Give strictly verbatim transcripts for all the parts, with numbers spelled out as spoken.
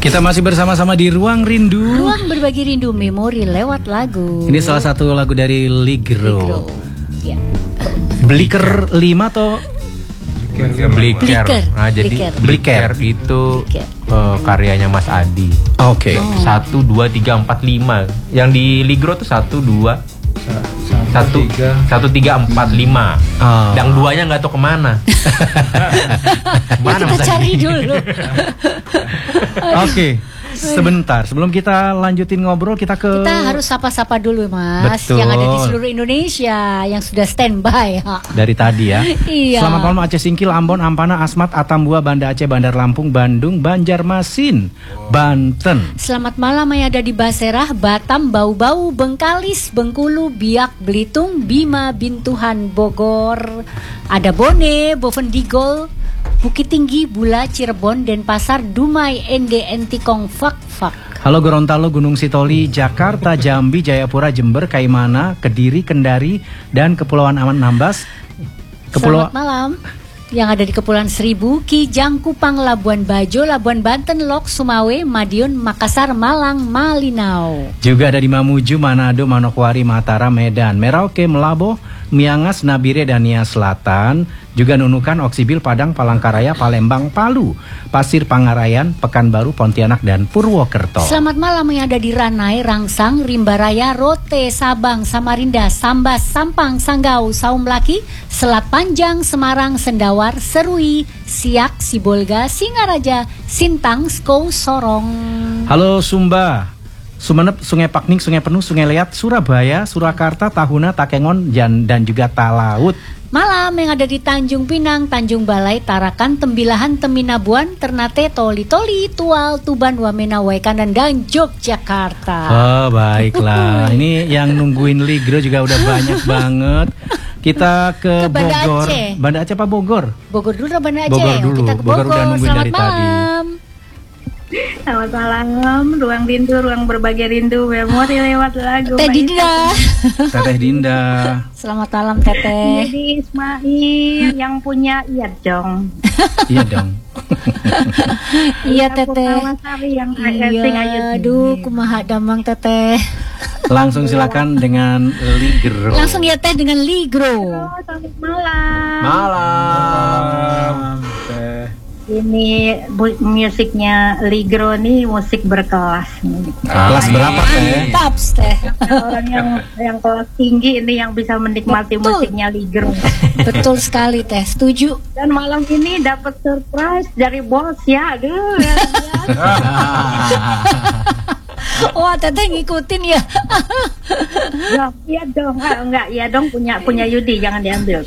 Kita masih bersama-sama di Ruang Rindu. Ruang berbagi rindu memori lewat lagu. Ini salah satu lagu dari Ligro. Ligro. Ya. Bliker lima atau Bliker. Bliker. Nah, jadi Bliker. Bliker itu Bliker. uh, karyanya Mas Adi. Oke. Okay. Oh. Satu, dua, tiga, empat, lima. Yang di Ligro tuh satu, dua, satu, satu, tiga, empat, lima. Oh. Yang duanya nggak tahu kemana. Mana ya, kita Mas cari Adi? dulu. Oke. Sebentar, sebelum kita lanjutin ngobrol, kita ke Kita harus sapa-sapa dulu, Mas. Betul. Yang ada di seluruh Indonesia yang sudah standby. dari tadi ya. Iya. Selamat malam Aceh Singkil, Ambon, Ampana, Asmat, Atambua, Banda Aceh, Bandar Lampung, Bandung, Banjarmasin, Banten. Selamat malam yang ada di Baserah, Batam, Bau-Bau, Bengkalis, Bengkulu, Biak, Belitung, Bima, Bintuhan, Bogor. Ada Bone, Bovendigol, Bukit Tinggi, Bula, Cirebon, Denpasar, Dumai, Ende, Entikong, Fak, Fak. Halo Gorontalo, Gunung Sitoli, Jakarta, Jambi, Jayapura, Jember, Kaimana, Kediri, Kendari, dan Kepulauan Aman Nambas. Selamat malam. Yang ada di Kepulauan Seribu, Kijang, Kupang, Labuan Bajo, Labuan Banten, Lok, Sumawe, Madiun, Makassar, Malang, Malinau. Juga ada di Mamuju, Manado, Manokwari, Mataram, Medan, Merauke, Melabo, Miangas, Nabire, dan Nia Selatan. Juga Nunukan, Oksibil, Padang, Palangkaraya, Palembang, Palu, Pasir Pangarayan, Pekanbaru, Pontianak, dan Purwokerto. Selamat malam yang ada di Ranai, Rangsang, Rimbaraya, Rote, Sabang, Samarinda, Sambas, Sampang, Sanggau, Saumlaki, Selat Panjang, Semarang, Sendawar, Serui, Siak, Sibolga, Singaraja, Sintang, Skou, Sorong. Halo Sumba, Sumenep, Sungai Pakning, Sungai Penuh, Sungai Liat, Surabaya, Surakarta, Tahuna, Takengon, dan, dan juga Talaut. Malam yang ada di Tanjung Pinang, Tanjung Balai, Tarakan, Tembilahan, Teminabuan, Ternate, Toli Toli, Tual, Tuban, Wamena, Waikanan, dan Yogyakarta. Oh baiklah, ini yang nungguin Ligro juga udah banyak banget. Kita ke, Ke Banda Bogor. Aceh. Banda Aceh apa Bogor? Bogor dulu atau Banda Aceh? Bogor dulu. Kita ke Bogor Bogor. udah nungguin Selamat dari malam. Selamat malam, ruang rindu, ruang berbagi rindu, memori lewat lagu. Teh Dinda. Teteh Dinda. Selamat malam Teteh. Jadi Ismail yang punya iya dong. Iya dong. Iya Aku Teteh. Mama Sari yang sing ayu Iya, sini. aduh kumaha damang Teteh. Langsung silakan dengan Ligro. Langsung ya Teh dengan Ligro. Halo, selamat malam. Malam. Ini bu- musiknya Ligro nih musik berkelas nih. Kelas berapa Teh? Mantap Teh. Orang yang yang kelas tinggi ini yang bisa menikmati Betul. musiknya Ligro. Betul sekali Teh, setuju. Dan malam ini dapat surprise dari bos ya, aduh. Ya, ya. Wah Teteh ngikutin ya. Ya, iya dong, ah, enggak, iya dong punya punya Yudi, jangan diambil.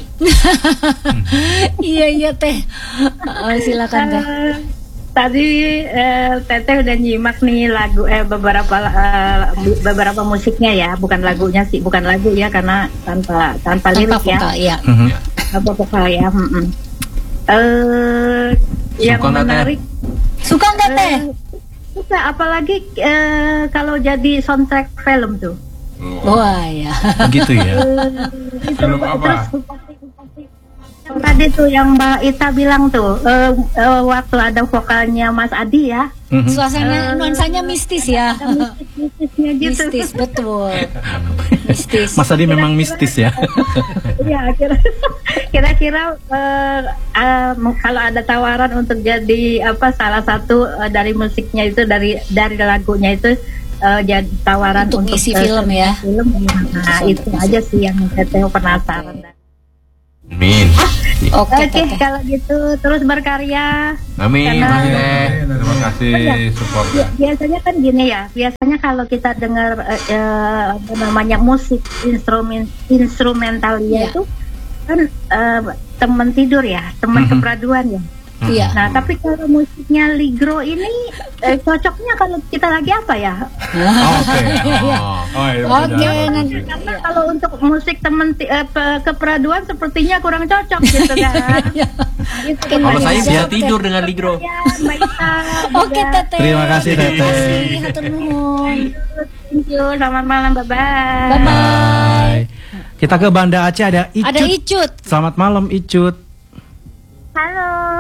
Iya iya Teh. Oh, silakan Teh. Eh, tadi eh, Teteh udah nyimak nih lagu eh beberapa eh, beberapa musiknya ya, bukan lagunya sih, bukan lagu ya karena tanpa tanpa, Tanpa lirik vokal ya, ya. Mhm. tanpa vokal ya. mm-mm. Eh, yang Suka nggak, Teh? menarik, Suka nggak Teh? eh, suka apalagi eh, kalau jadi soundtrack film tuh. Wah ya. Begitu ya. Eh, itu, Film apa? terus yang tadi tuh yang Mbak Ita bilang tuh eh, eh, waktu ada vokalnya Mas Adi ya, Mhm. Suasana nuansanya mistis ya. ada mistis-mistisnya gitu. Mistis betul. Mistis. Mas Adi memang mistis ya. Iya, kira- kira-kira eh, eh, kalau ada tawaran untuk jadi apa salah satu eh, dari musiknya itu dari dari lagunya itu eh, jadi tawaran Untuk untuk, ngisi eh, film ya. film, nah Untuk itu ngisi. aja sih yang saya penasaran. Amin. Oke Oke, Teteh. kalau gitu terus berkarya. Amin. Karena- Mas Teh. Terima kasih supportnya. Bi- biasanya kan gini ya, biasanya kalau kita dengar eh, eh, apa namanya musik instrumen instrumentalia Iya. itu kan eh, teman tidur ya, teman Mhm. keperaduan ya. Iya. Nah, tapi kalau musiknya Ligro ini eh, cocoknya kalau kita lagi apa ya? Oh, Oke. Oh. Oh, iya, Oke, benar. nanti Karena kalau untuk musik teman ti- eh, pe- keperaduan sepertinya kurang cocok gitu kan. Itu kan Kalau dari saya bisa Mbak tidur dengan Ligro. ya, Mbak Ita Oke juga. Teteh. Terima kasih, Teteh. Terima kasih, hatur nuhun. Thank you, selamat malam, bye bye. Bye bye. Bye. Kita ke Banda Aceh ada Icut. Ada Icut. Selamat malam Icut. Halo, hai.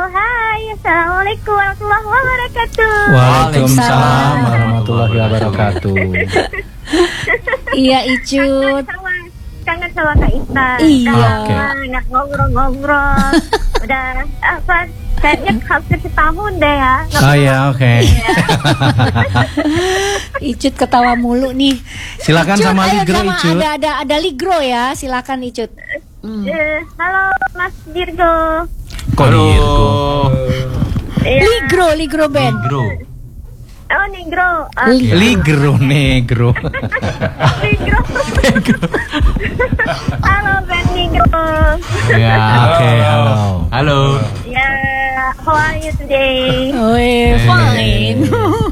Hai, assalamualaikum warahmatullahi wabarakatuh. Waalaikumsalam warahmatullahi wabarakatuh. Iya Icut. Sama, kangen sama Kak Ita. Iya. Oke. Nggak ngobrol-ngobrol. Udah apa? Kayaknya hampir setahun deh ya. Nggak Oh ya, oke. Icut ketawa mulu nih. Silakan Icut, sama ayo Ligro, sama Icut. Ada ada ada Ligro ya, silakan Icut. Hmm. Eh, halo Mas Dirgo. Kok Dirgo? Iya. Ligro, Ligro Band. Ligro. Oh, Negro. Ah, Li- Ligro, negro. Negro. Halo, Ben Negro. Ya. Oke, halo. Halo. Ya, how are you today? Oh, eh, fine.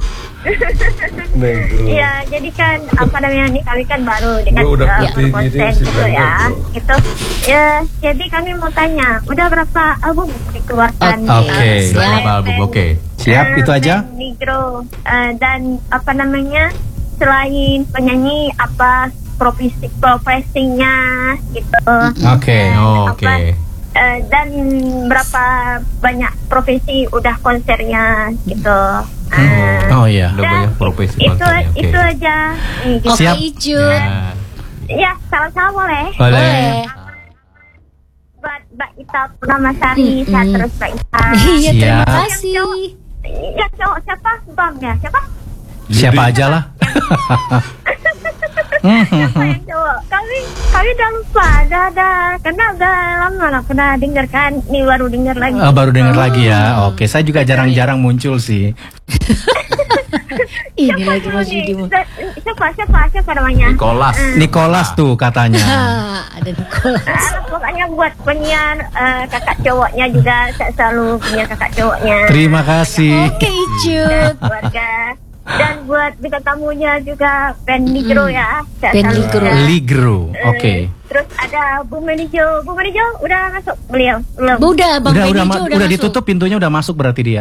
Iya, jadi kan apa namanya nih kami kan baru dengan Gua udah uh, putih konten gini, si gitu Ben ya, Negro. gitu. Ya, jadi kami mau tanya, udah berapa album dikeluarkan? O- oke. uh, Berapa oleh album? Ben- Oke. Siap, uh, itu aja? Ben Negro. Uh, dan apa namanya, selain penyanyi apa profesi profesinya gitu. Oke. Oh, Apa, Oke. uh, dan berapa banyak profesi udah konsernya gitu. Uh, Oh iya. Udah banyak profesi itu konsernya, oke. itu aja. Nih, gitu. Oke Siap. Icut. Ya. Ya, salam-salam boleh. Boleh. Buat Mbak Ita Purnamasari, Mm-mm. saya terus Mbak Ita. Iya, terima Siap. kasih. Yang cowok siapa? Bang ya? Siapa? Siapa aja lah. Siapa yang cowok? Kami kami udah lupa, udah ada, karena udah lama lah pernah dengar kan, nih baru dengar lagi. Oh, baru dengar lagi ya. Oke, saya juga jarang-jarang muncul sih. Ini Siapa lagi dulu Mas nih? Yudi. Siapa siapa siapa namanya? Nicholas. Nicholas tuh katanya. Ah, ada Nicholas. Ah, pokoknya buat penyiar eh, kakak cowoknya juga, saya selalu punya kakak cowoknya. Terima kasih. Oke Icut. Keluarga. Dan buat bintang tamunya juga Ben Ligro ya. Saya Ben selalu Ligro. punya. Ligro. Eh, Oke. Terus ada Bu Menijo. Bu Menijo udah masuk beliau? Belum. Udah Bang Udah Benny udah Jo ma- udah, udah masuk. ditutup pintunya, udah masuk berarti dia.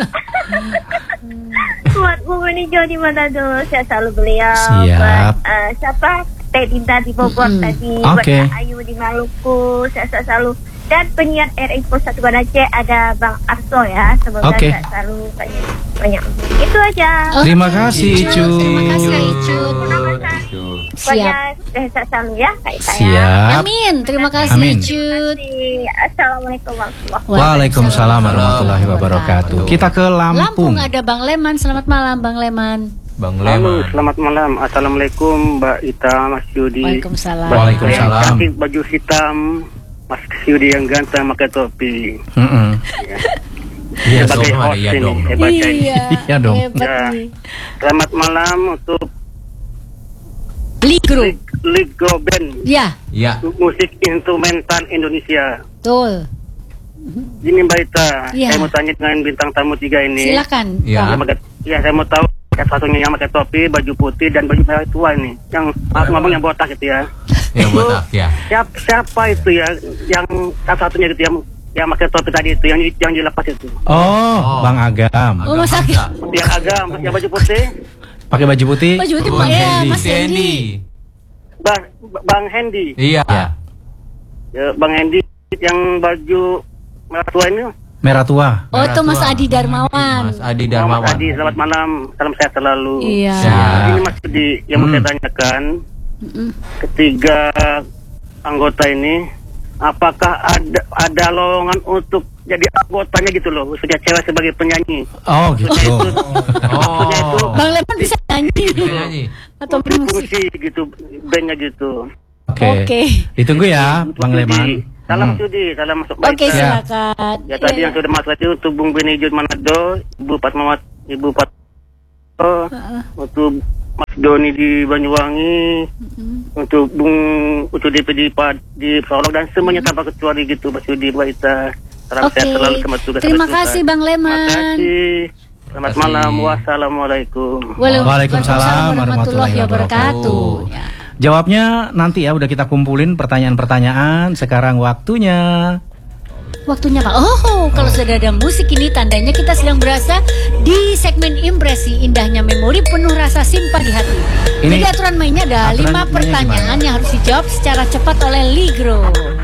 Buat Bu Menijo di Manado, saya selalu beliau. Siap. Buat eh, siapa? Teh Dinda di Bogor Mm-mm. tadi. Oke. Buat Kak Ayu di Maluku, saya saya selalu. Dan penyiar R I P O satu Banda Aceh ada Bang Arso ya. Semoga Oke. saya selalu banyak banyak. Itu aja. Oh, Terima kasih, Icut. Terima kasih Kak Icut. Siap. Banyak sehat selalu ya Kak Ita ya. Siap. Amin. Terima kasih Amin. Icut. Assalamualaikum warahmatullahi wabarakatuh. Waalaikumsalam warahmatullahi wabarakatuh. Kita ke Lampung Lampung. ada Bang Leman. Selamat malam Bang Leman. Bang Halo, Leman. selamat malam. Assalamualaikum Mbak Ita, Mas Yudi. Waalaikumsalam. Waalaikumsalam. Yang cantik baju hitam, Mas Yudi yang ganteng pakai topi. Mm-mm. Iya Sebagai dong, ada host iya ini, dong. hebat ini. Iya. Iya dong. Hebat Ya. nih. Selamat malam untuk Ligro. Ligro Band, Ya, Ya. musik instrumental Indonesia. betul. Ini Mbak Ita, Iya. saya mau tanya dengan bintang tamu tiga ini. Silakan. Ya. Yang pakai- Ya, saya mau tahu yang satunya yang pakai topi, baju putih dan baju merah tua ini. Yang maaf ngomong yang botak gitu ya. Ya botak ya. Siapa, siapa itu ya? Yang salah satunya gitu yang yang pakai topi tadi itu, yang yang dilepas itu. Oh, Bang Agam. Oh, Mas Aki. Yang agak, yang baju putih, Pakai baju putih. Baju putih, Bang ya, Hendy. Mas Hendy. Bang, Bang Hendy. Iya. Ya, Bang Hendy yang baju merah tua ini. Merah tua. Oh, itu Mas Merah tua. Adi Darmawan. Mas Adi Mas Darmawan. Adi, selamat malam, salam sehat selalu. Iya. Siap. Ini Mas Adi yang mau Hmm. saya tanyakan, Mm-mm. ketiga anggota ini, apakah ada ada lowongan untuk jadi anggotanya gitu loh, sudah cewek sebagai penyanyi? Oh, gitu. Maksudnya itu Oh. Bang Leman bisa nyanyi. Bisa nyanyi. Atau untuk bermusik. fungsi gitu, bandnya gitu. Oke. Oke. Ditunggu ya, Untuk Bang Sudi. Leman. Salam Hmm. Sudi, salam masuk Oke, baik. Ya. silakan. Ya tadi yang sudah masuk itu untuk Bung Benijud Manado, Ibu Fatmawat, Ibu Fat, oh, untuk Mas Doni di Banyuwangi, untuk Bung untuk D P D Pad di Solok dan semuanya tanpa kecuali gitu, Mas Yudi, Mbak Ita. Salam Oke. sehat selalu, selamat tugas. Terima selamat kasih tugas. Bang Terima Leman. kasih. Selamat kasih. malam, wassalamualaikum. Waalaikumsalam warahmatullahi wabarakatuh. Ya. Jawabnya nanti ya, udah kita kumpulin pertanyaan-pertanyaan. Sekarang waktunya. Waktunya Pak. Oh, kalau sudah ada musik ini tandanya kita sedang berasa di segmen impresi indahnya memori penuh rasa simpah di hati. Ini- Jadi aturan mainnya ada aturan lima mainnya pertanyaan gimana? yang harus dijawab secara cepat oleh Ligro.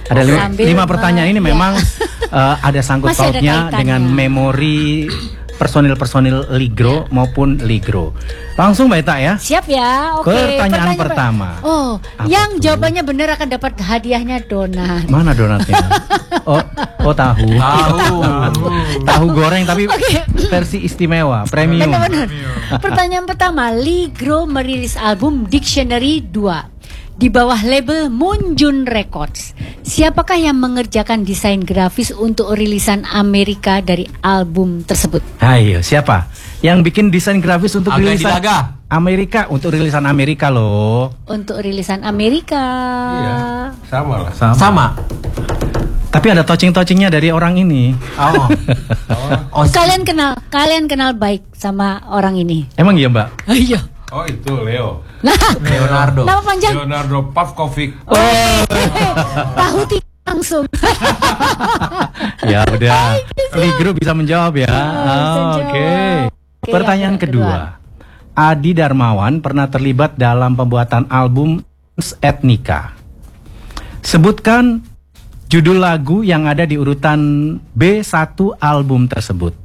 Ada lima, Sambil lima pertanyaan ini ya. memang uh, ada sangkut Masih ada pautnya kaitannya. dengan memori personil-personil Ligro maupun Ligro. Langsung Mbak Ita ya. Siap ya. Oke. Pertanyaan per- pertama. Oh, Apa yang tuh? jawabannya benar akan dapat hadiahnya donat. Mana donatnya? Oh, oh tahu. Tahu. Tahu goreng tapi versi istimewa, premium. Benar-benar. Pertanyaan pertama, Ligro merilis album Dictionary dua di bawah label Moonjun Records. Siapakah yang mengerjakan desain grafis untuk rilisan Amerika dari album tersebut? Ayo, siapa? Yang bikin desain grafis untuk Aga rilisan Dilaga. Amerika, untuk rilisan Amerika loh. Untuk rilisan Amerika. Iya, sama lah. Sama. Tapi ada touching-touchingnya dari orang ini. Oh. Oh, Kalian kenal, kalian kenal baik sama orang ini. Emang iya Mbak? Iya. Oh itu Leo. Nah, Leonardo. nama panjang? Leonardo Pavkovic. Tahu tidak langsung. Ya udah, Ligro bisa menjawab ya. bisa Ah, Oke. jawab. Oke, Pertanyaan yang kedua. Adi Darmawan pernah terlibat dalam pembuatan album Etnika. Sebutkan judul lagu yang ada di urutan B satu album tersebut.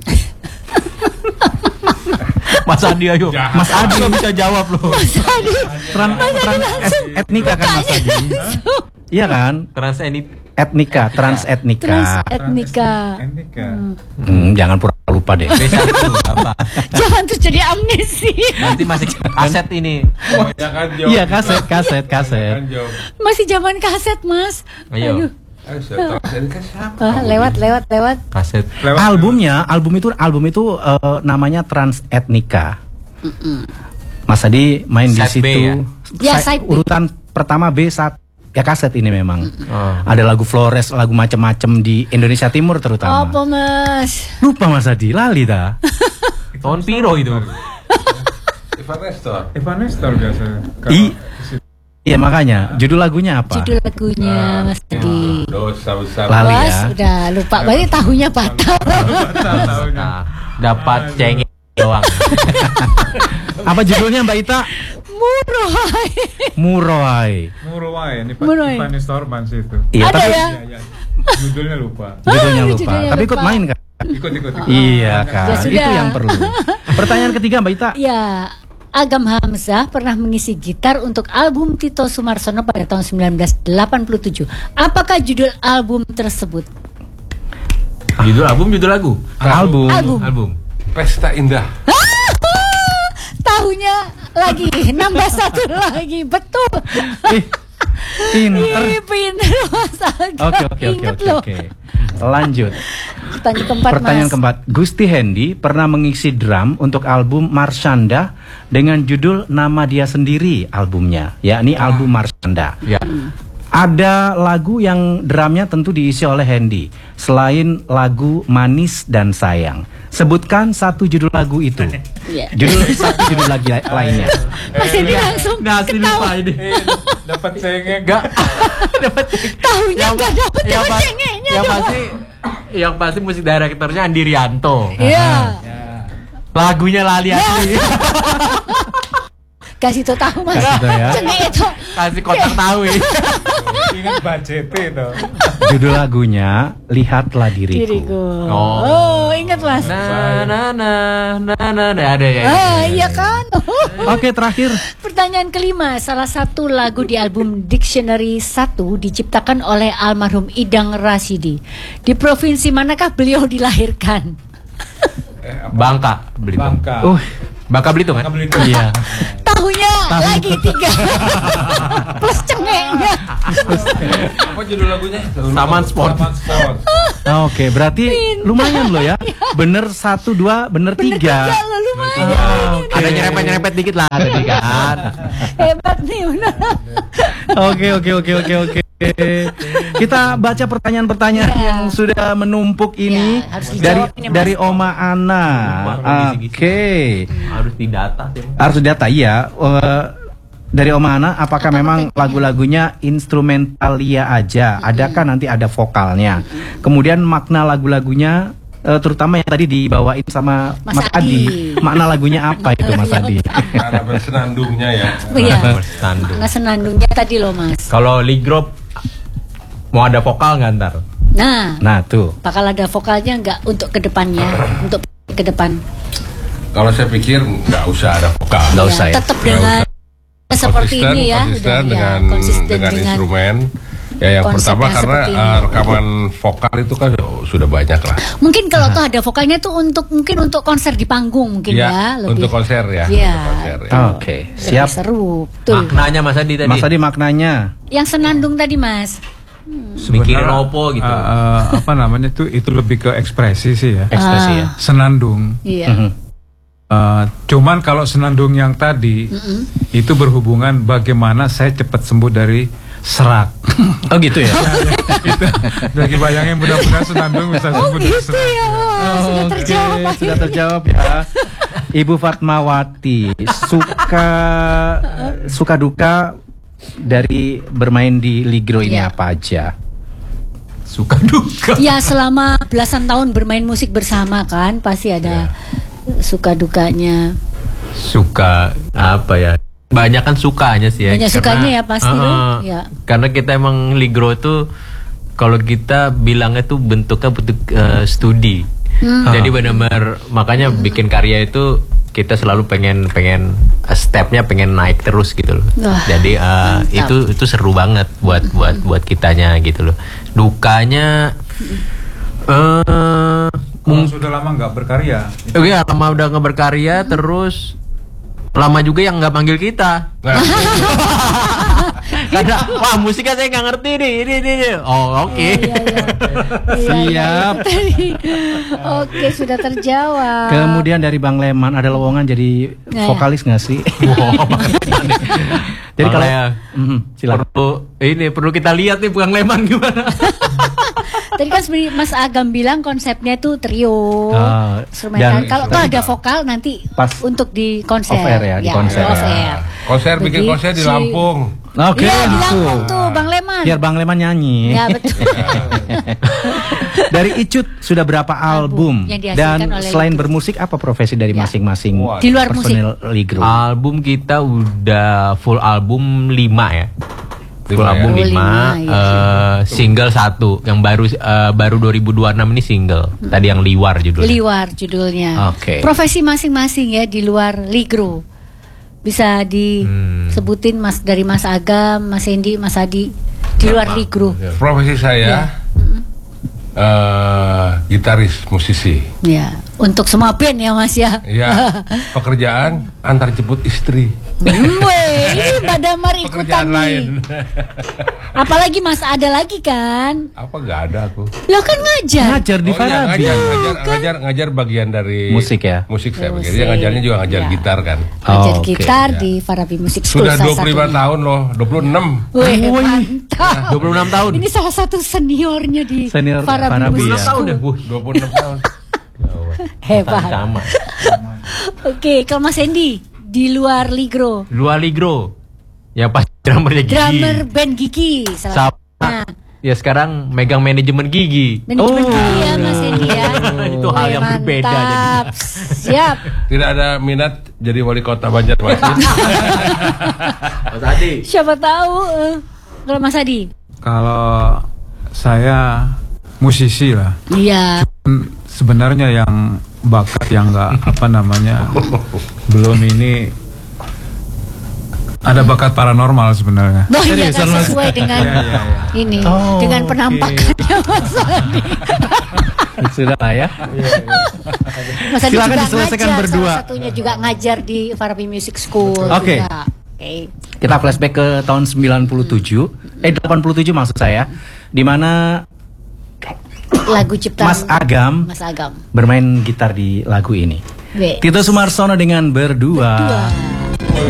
Mas Adi ayo. Mas Adi nggak bisa jawab loh. Tran, tran et- etnika kan Mas Adi? Iya kan? Trans ini Etnika, trans etnika. Trans etnika. Hmm, jangan pura lupa deh. B satu apa? Jangan terjadi amnesi. Nanti masih kaset ini. Kebanyakan jawab. Iya kaset, kaset, kaset. Kebanyakan jawab. Masih zaman kaset, Mas. Ayo. Ayo, saya tahu. Ini kan siapa? Ah, lewat, lewat, lewat. Kaset. Albumnya, album itu, album itu eh, namanya Trans Etnika. Mas Adi main di Side B situ. ya? Ya, Sa- side B. urutan pertama B satu. Ya kaset ini memang. Oh. Ada lagu Flores, lagu macem-macem di Indonesia Timur terutama. Apa, Mas? Lupa Mas Adi, lali dah. Tahun piro itu? Ivan Nestor. Evan Nestor biasa. I- Iya makanya, judul lagunya apa? Judul lagunya, Mas Adi. Dosa besar. Lali Mas, ya. udah lupa. Berarti tahunya batal. Nah, dapat cengeng doang. Apa judulnya Mbak Ita? Murah. Muroai. Muruai, ini Pak Muruai. Ivan Nestor Bans itu. Iya, Ada tapi ya? Ya, ya. Judulnya lupa. judulnya Ah, lupa. judulnya Tapi ikut lupa. main kan? Ikut ikut. ikut. Iya kan, Ya sudah. itu yang perlu. Pertanyaan ketiga Mbak Ita. Ya, Agam Hamzah pernah mengisi gitar untuk album Tito Sumarsono pada tahun sembilan belas delapan puluh tujuh. Apakah judul album tersebut? Judul album, judul lagu. Album. Album. Album. Pesta Indah. Tahunya lagi, nambah satu lagi, betul. Ih, pinter. Ih, pinter Mas Agam. Oke oke oke Ingat oke loh. oke. Lanjut. Pertanyaan keempat, Pertanyaan Mas. keempat. Gusti Hendi pernah mengisi drum untuk album Marshanda dengan judul nama dia sendiri albumnya, yakni album Marshanda. Ya. Ada lagu yang drumnya tentu diisi oleh Hendi selain lagu Manis dan Sayang. Sebutkan satu judul lagu itu. Iya. Judul satu judul lagi la- lainnya. Mas Hendi langsung Ngasih lupa ketawa. ini. Dapat cengeng. Enggak. Dapat Tahunya nggak dapet yang dapat pas- cengeknya yang dong. pasti yang pasti musik direkturnya Andi Rianto. Iya. Lagunya lali asli. Kasih tau tahu Mas. Kasih tahu ya. Cengek itu. Kasih kotak tahu ya. Ingat budget itu. Judul lagunya Lihatlah Diriku. Diriku. Oh. Oh, ingat Mas. Nah, nah, nah, nah, nah, nah, ada ya. Ah, iya kan? Oke, terakhir. Pertanyaan kelima, salah satu lagu di album Dictionary satu diciptakan oleh almarhum Idang Rasidi. Di provinsi manakah beliau dilahirkan? Bangka, Belitung. Bangka. Uh, Bangka Belitung kan? Bangka Belitung. iya. Tahunya lagi tiga. Plus cengeknya. Apa judul lagunya? Taman Sport. Taman Sport. Oke, berarti lumayan loh ya. Bener satu, dua, bener tiga. Ya lo lumayan. Ah, oke. Ada nyerempet-nyerempet dikit lah tadi kan. Hebat nih benar. Oke, oke, oke, oke, oke. Kita baca pertanyaan-pertanyaan Ya. yang sudah menumpuk ini Ya, harus dari dijawab ini, Mas. dari Oma Ana. Oke. Harus didata sih. Harus data iya. Eh, dari Oma Ana, apakah memang lagu-lagunya instrumentalia aja? Adakah nanti ada vokalnya? Kemudian makna lagu-lagunya, eh, terutama yang tadi dibawain sama Mas Mas, Adi. Adi. Makna lagunya apa itu Mas Adi? Ada bersenandungnya ya. Iya. Bersenandung. Nah senandungnya tadi loh Mas. Kalau Ligro Mau ada vokal nggak ntar? Nah, Nah tuh. bakal ada vokalnya nggak untuk kedepannya, untuk ke depan? Kalau saya pikir nggak usah ada vokal. Nggak usah ya? Tetap dengan seperti Konsisten, ini ya, konsisten udah, ya, dengan konsisten dengan dengan instrumen. Ya yang konsepnya pertama karena seperti ini. uh, rekaman vokal itu kan oh, sudah banyak lah. Mungkin kalau tuh ada vokalnya tuh untuk mungkin untuk konser di panggung mungkin ya, Ya, lebih. untuk konser ya. Iya. Untuk konser, ya. Oke, Lebih siap. seru. Betul. Maknanya Mas Adi tadi. Mas tadi maknanya. Yang senandung tadi Mas. Mikirin opo gitu. uh, uh, apa namanya tuh itu lebih ke ekspresi sih ya. Ekspresi ya. Senandung. Iya. Mhm. Uh, cuman kalau senandung yang tadi itu berhubungan bagaimana saya cepat sembuh dari serak. Oh gitu ya. Itu lagi bayangin mudah-mudahan senandung bisa sembuh dari Gitu serak. ya. Wah, sudah Oke, terjawab. sudah terjawab ya. Ibu Fatmawati suka suka duka dari bermain di Ligro ini Iya. apa aja? Suka duka. Ya selama belasan tahun bermain musik bersama kan pasti ada suka dukanya. Suka apa ya? Banyak kan sukanya sih ya. Banyak Karena- sukanya ya pasti Uh-uh. loh. Ya. Karena kita emang Ligro tuh kalau kita bilangnya tuh bentuknya bentuk eh, studi. Hmm. Jadi benar-benar makanya bikin karya itu kita selalu pengen pengen uh, stepnya pengen naik terus gitu loh. Wah, Jadi uh, mantap. itu itu seru banget buat buat buat kitanya gitu loh. Dukanya eh Kalau sudah lama nggak berkarya. Oh iya, lama udah nggak berkarya, terus lama juga yang nggak manggil kita. Nah, Karena wah musiknya saya nggak ngerti nih, ini ini. ini. Oh oke. Iya, iya. Siap. Oke, sudah terjawab. Kemudian dari Bang Leman ada lowongan jadi Nah, ya. vokalis nggak sih? Jadi kalau ya, Mhm, silakan. perlu ini perlu kita lihat nih Bang Leman gimana. Tadi kan seperti Mas Agam bilang konsepnya itu trio, Ah, instrumental. dan- Kalau tuh ada vokal nanti Pas untuk di konser. off air ya, di konser. Off air. konser bikin Jadi, konser di si- Lampung. Oke, Iya, di gitu. Lampung tuh Bang Leman. Biar Bang Leman nyanyi. Ya betul. Dari Icut sudah berapa album? yang dihasilkan Dan oleh selain Icut. bermusik apa profesi dari Ya. masing-masing Wah, Di luar personil Ligro? Album kita udah full album lima ya. Full Lima album ya? Oh, lima, lima, iya. eh, single satu yang baru eh, baru dua ribu dua puluh enam ini single. Tadi yang Liwar judulnya. Liwar judulnya. Oke. Profesi masing-masing ya di luar Ligro. Bisa disebutin Mas dari Mas Agam, Mas Hendy, Mas Adi di luar Ligro. Profesi saya eh, gitaris, musisi. Ya, untuk semua band ya Mas ya. Ya, pekerjaan antar jemput istri. Weh, ini Mbak Damar ikutan Pekerjaan nih. lain. Apalagi Mas ada lagi kan? Apa nggak ada aku? Lo kan ngajar. Ngajar di Oh iya, Farabi. ngajar, ngajar, ngajar, ngajar bagian dari Musik ya? Musik saya Musik. pikir. Dia ngajarnya juga ngajar Ya. gitar kan. Ngajar Oh, oke. gitar Ya. di Farabi Music School Sudah salah dua puluh lima satunya. tahun loh, dua puluh enam. Wih, Wih. mantap. dua puluh enam tahun. Ini salah satu seniornya di Senior Farabi Farabi Music ya. School. Udah, wuh, dua puluh enam tahun. Hebat. sama. Oke, kalau Mas Hendy di luar Ligro, Luar Ligro. Yang pas drummernya Gigi. drummer band Gigi salah. Sama. Ya sekarang megang manajemen Gigi. Manajemen Oh. Gigi ya Mas Hendy ya. Itu hal Wih, yang berbeda mantap. Siap. Tidak ada minat jadi wali kota Banjarmasin. Mas Adi. Siapa tahu eh, kalau Mas Adi. Kalau saya musisi lah. Iya. Hmm, Sebenarnya yang bakat yang nggak apa namanya belum ini ada bakat paranormal sebenarnya. Oh iya Serius, kan Mas? sesuai dengan Iya, iya, iya. ini Oh, dengan oke. penampakannya Mas Adi. Sudah lah ya. Mas Adi Silakan juga diselesaikan ngajar, berdua. salah satunya juga ngajar di Farabi Music School. Oke. juga. Oke. Kita flashback ke tahun sembilan puluh tujuh, eh delapan puluh tujuh maksud saya, di mana Lagu ciptaan Mas Agam Mas Agam. bermain gitar di lagu ini. Be. Tito Sumarsono dengan Berdua. Dua.